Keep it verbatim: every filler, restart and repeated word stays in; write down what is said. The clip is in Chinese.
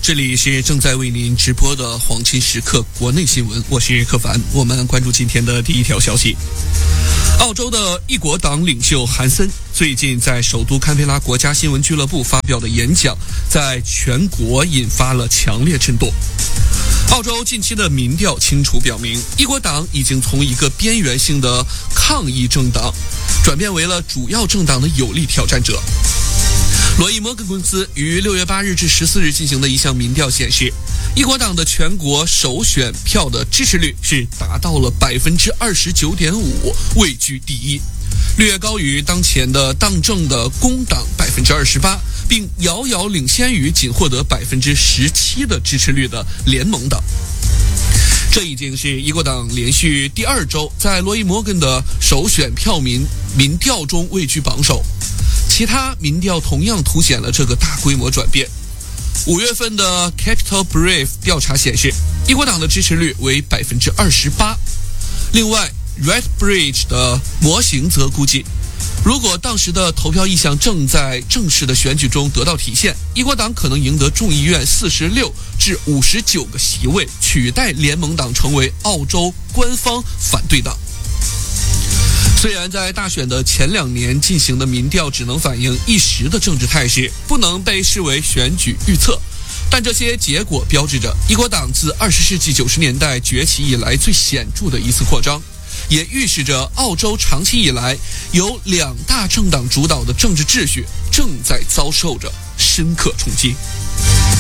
这里是正在为您直播的黄金时刻国内新闻，我是柯凡。我们关注今天的第一条消息。澳洲的一国党领袖韩森最近在首都堪培拉国家新闻俱乐部发表的演讲，在全国引发了强烈震动。澳洲近期的民调清楚表明，一国党已经从一个边缘性的抗议政党转变为了主要政党的有力挑战者。罗伊摩根公司于六月八日至十四日进行的一项民调显示，一国党的全国首选票的支持率是达到了百分之二十九点五，位居第一，略高于当前的当政的工党百分之二十八，并遥遥领先于仅获得百分之十七的支持率的联盟党。这已经是一国党连续第二周在罗伊摩根的首选票民民调中位居榜首。其他民调同样凸显了这个大规模转变。五月份的 Capital Brief 调查显示，一国党的支持率为百分之二十八。另外 ，Redbridge 的模型则估计，如果当时的投票意向正在正式的选举中得到体现，一国党可能赢得众议院四十六至五十九个席位，取代联盟党成为澳洲官方反对党。虽然在大选的前两年进行的民调只能反映一时的政治态势，不能被视为选举预测，但这些结果标志着一国党自二十世纪九十年代崛起以来最显著的一次扩张，也预示着澳洲长期以来由两大政党主导的政治秩序正在遭受着深刻冲击。